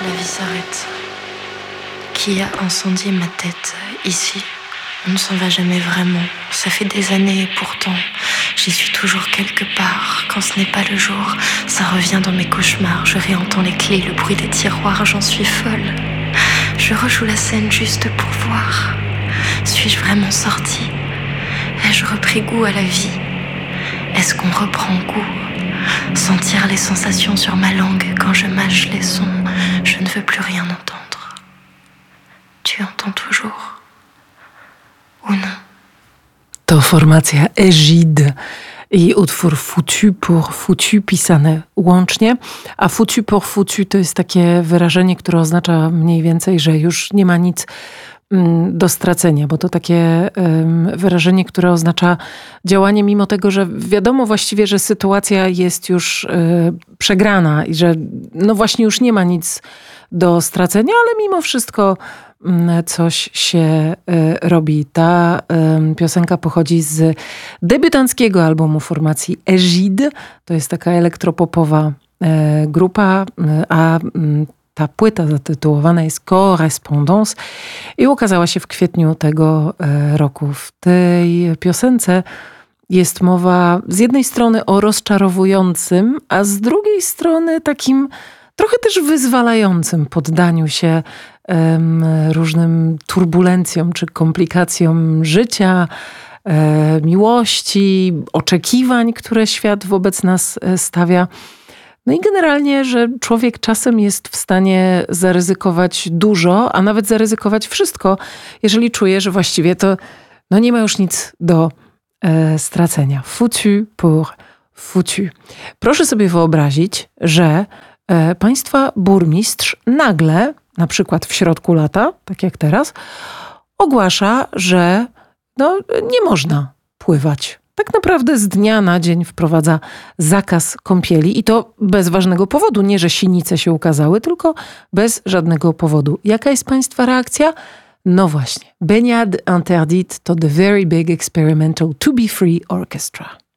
la vie s'arrête. Qui a incendié ma tête ici? On ne s'en va jamais vraiment. Ça fait des années et pourtant, j'y suis toujours quelque part. Quand ce n'est pas le jour, ça revient dans mes cauchemars. Je réentends les clés, le bruit des tiroirs, j'en suis folle. Je rejoue la scène juste pour voir. Suis-je vraiment sortie? Ai-je repris goût à la vie? Est-ce qu'on reprend goût? Sentir les sensations sur ma langue quand je mâche les sons. Je ne veux plus rien entendre. Tu entends toujours? Ou non? To formacja Egide i utwór Foutu pour Foutu pisane łącznie. A Foutu pour Foutu to jest takie wyrażenie, które oznacza mniej więcej, że już nie ma nic do stracenia, bo to takie wyrażenie, które oznacza działanie mimo tego, że wiadomo właściwie, że sytuacja jest już przegrana i że no właśnie już nie ma nic do stracenia, ale mimo wszystko coś się robi. Ta piosenka pochodzi z debiutanckiego albumu formacji Egide. To jest taka elektropopowa grupa, a ta płyta zatytułowana jest Correspondance i ukazała się w kwietniu tego roku. W tej piosence jest mowa z jednej strony o rozczarowującym, a z drugiej strony takim trochę też wyzwalającym poddaniu się różnym turbulencjom czy komplikacjom życia, miłości, oczekiwań, które świat wobec nas stawia. No i generalnie, że człowiek czasem jest w stanie zaryzykować dużo, a nawet zaryzykować wszystko, jeżeli czuje, że właściwie to no nie ma już nic do stracenia. Foutu pour foutu. Proszę sobie wyobrazić, że państwa burmistrz nagle, na przykład w środku lata, tak jak teraz, ogłasza, że no, nie można pływać. Tak naprawdę z dnia na dzień wprowadza zakaz kąpieli i to bez ważnego powodu. Nie, że sinice się ukazały, tylko bez żadnego powodu. Jaka jest państwa reakcja? No właśnie. Baignade interdite to The Very Big Experimental To Be Free Orchestra.